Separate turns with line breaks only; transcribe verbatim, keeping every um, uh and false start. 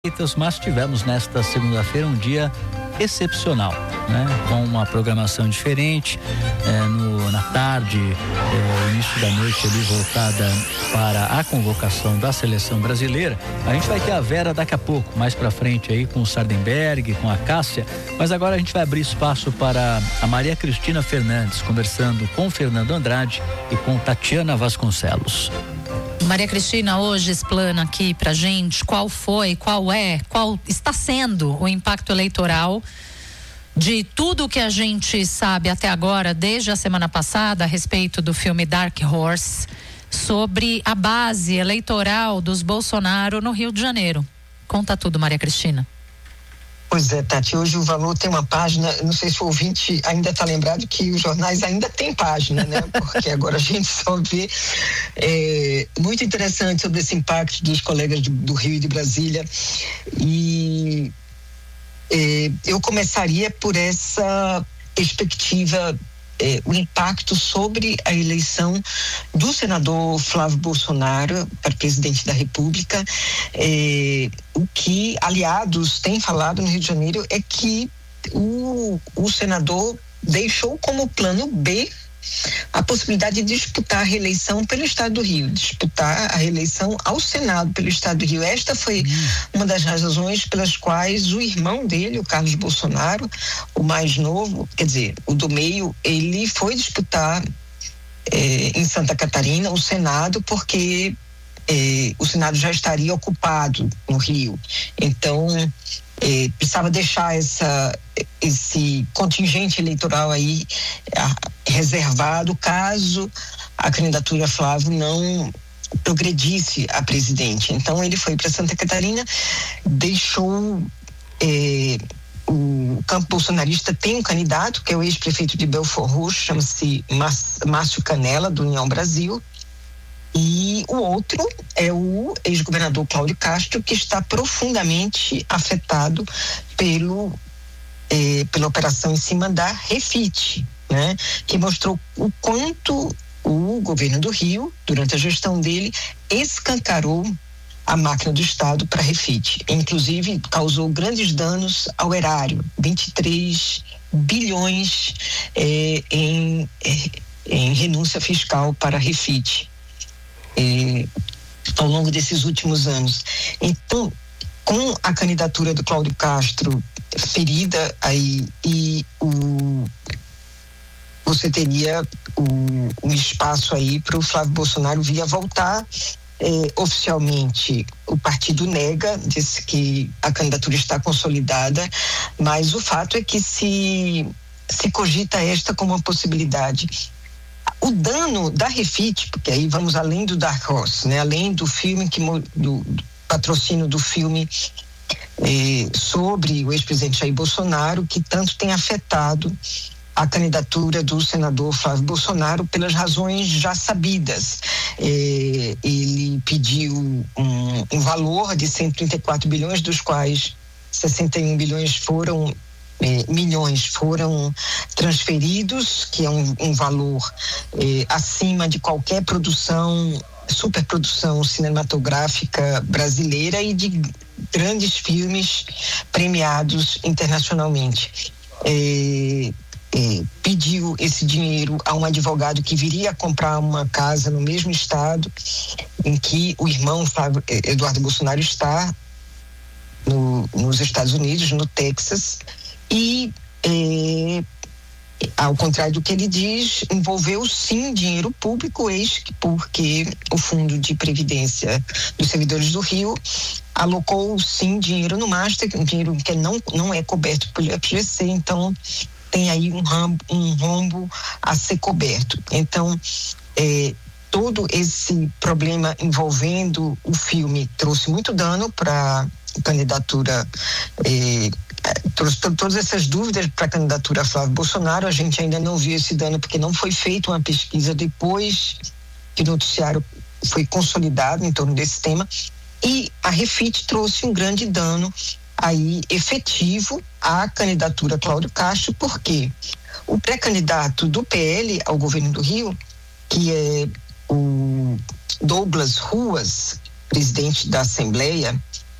Mas tivemos nesta segunda-feira um dia excepcional, né? Com uma programação diferente, é, no, na tarde, é, início da noite ali voltada para a convocação da seleção brasileira. A gente vai ter a Vera daqui a pouco, mais pra frente aí com o Sardenberg, com a Cássia, mas agora a gente vai abrir espaço para a Maria Cristina Fernandes, conversando com Fernando Andrade e com Tatiana Vasconcelos.
Maria Cristina, hoje explana aqui pra gente qual foi, qual é, qual está sendo o impacto eleitoral de tudo que a gente sabe até agora, desde a semana passada, a respeito do filme Dark Horse, sobre a base eleitoral dos Bolsonaro no Rio de Janeiro. Conta tudo, Maria Cristina.
Pois é, Tati, hoje o Valor tem uma página, não sei se o ouvinte ainda está lembrado que os jornais ainda têm página, né? Porque agora a gente só vê é, muito interessante sobre esse impacto dos colegas do, do Rio e de Brasília. E é, eu começaria por essa perspectiva, é, o impacto sobre a eleição do senador Flávio Bolsonaro para presidente da República. É, o que aliados têm falado no Rio de Janeiro é que o, o senador deixou como plano B a possibilidade de disputar a reeleição pelo Estado do Rio, disputar a reeleição ao Senado pelo Estado do Rio. Esta foi hum. uma das razões pelas quais o irmão dele, o Carlos Bolsonaro, o mais novo, quer dizer, o do meio, ele foi disputar eh, em Santa Catarina o Senado, porque eh, o Senado já estaria ocupado no Rio. Então, eh, precisava deixar essa, esse contingente eleitoral aí ah, reservado caso a candidatura Flávio não progredisse a presidente. Então ele foi para Santa Catarina, deixou eh, o campo bolsonarista tem um candidato que é o ex-prefeito de Belfort Roxo, chama-se Márcio Canela, do União Brasil, e o outro é o ex-governador Cláudio Castro, que está profundamente afetado pelo eh, pela operação em cima da Refit, né? Que mostrou o quanto o governo do Rio, durante a gestão dele, escancarou a máquina do Estado para Refit. Inclusive, causou grandes danos ao erário, vinte e três bilhões eh, em, eh, em renúncia fiscal para Refit eh, ao longo desses últimos anos. Então, com a candidatura do Cláudio Castro ferida aí e o você teria um, um espaço aí para o Flávio Bolsonaro vir a voltar. Eh, oficialmente o partido nega, disse que a candidatura está consolidada, mas o fato é que se, se cogita esta como uma possibilidade. O dano da Refit, porque aí vamos além do Dark Horse, né? Além do filme, que, do, do patrocínio do filme eh, sobre o ex-presidente Jair Bolsonaro, que tanto tem afetado a candidatura do senador Flávio Bolsonaro pelas razões já sabidas. Eh, ele pediu um, um valor de cento e trinta e quatro bilhões, dos quais sessenta e um bilhões foram eh, milhões foram transferidos, que é um, um valor eh, acima de qualquer produção, superprodução cinematográfica brasileira e de grandes filmes premiados internacionalmente. Eh, Eh, pediu esse dinheiro a um advogado que viria comprar uma casa no mesmo estado em que o irmão Flávio, Eduardo Bolsonaro está, no, nos Estados Unidos, no Texas, e eh, ao contrário do que ele diz, envolveu sim dinheiro público, eis que porque o Fundo de Previdência dos Servidores do Rio alocou sim dinheiro no Master, um dinheiro que não, não é coberto pelo F G C, então tem aí um rombo, um rombo a ser coberto. Então, é, todo esse problema envolvendo o filme trouxe muito dano para a candidatura, é, trouxe to- todas essas dúvidas para a candidatura Flávio Bolsonaro. A gente ainda não viu esse dano porque não foi feita uma pesquisa depois que o noticiário foi consolidado em torno desse tema. E a Refit trouxe um grande dano aí efetivo à candidatura Cláudio Castro, porque o pré-candidato do P L ao governo do Rio, que é o Douglas Ruas, presidente da Assembleia,